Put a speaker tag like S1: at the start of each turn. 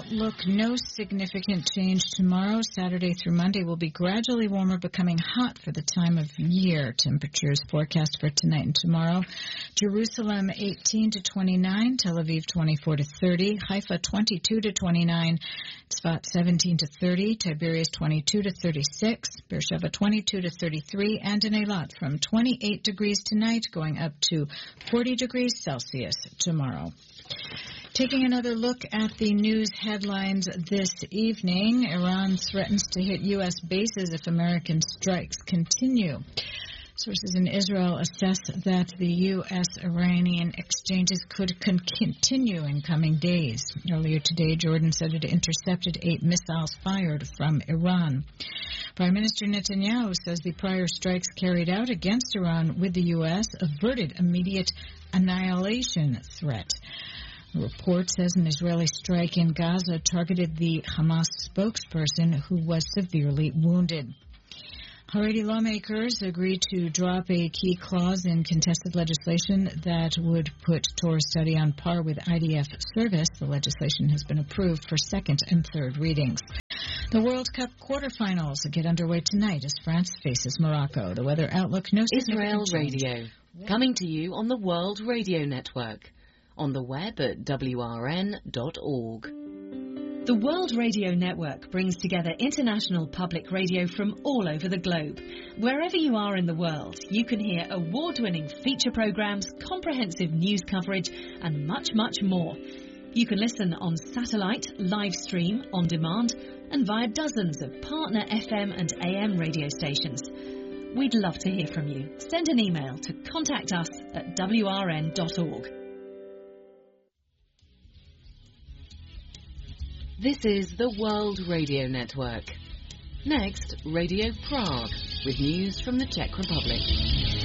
S1: outlook, no significant change tomorrow. Saturday through Monday will be gradually warmer, becoming hot for the time of year. Temperatures forecast for tonight and tomorrow. Jerusalem 18 to 29, Tel Aviv 24 to 30, Haifa 22 to 29, Tzfat 17 to 30, Tiberias 22 to 36, Beersheba 22 to 33, and in Eilat from 28 degrees tonight going up to 40 degrees Celsius tomorrow. Taking another look at the news headlines this evening, Iran threatens to hit U.S. bases if American strikes continue. Sources in Israel assess that the U.S.-Iranian exchanges could continue in coming days. Earlier today, Jordan said it intercepted 8 missiles fired from Iran. Prime Minister Netanyahu says the prior strikes carried out against Iran with the U.S. averted immediate annihilation threat. A report says an Israeli strike in Gaza targeted the Hamas spokesperson who was severely wounded. Haredi lawmakers agreed to drop a key clause in contested legislation that would put Torah study on par with IDF service. The legislation has been approved for second and third readings. The World Cup quarterfinals get underway tonight as France faces Morocco. The weather outlook, no
S2: Israel Radio, coming to you on the World Radio Network, on the web at wrn.org.
S3: The World Radio Network brings together international public radio from all over the globe. Wherever you are in the world, you can hear award-winning feature programs, comprehensive news coverage, and much, much more. You can listen on satellite, live stream, on demand, and via dozens of partner FM and AM radio stations. We'd love to hear from you. Send an email to contact us at wrn.org.
S2: This is the World Radio Network. Next, Radio Prague, with news from the Czech Republic.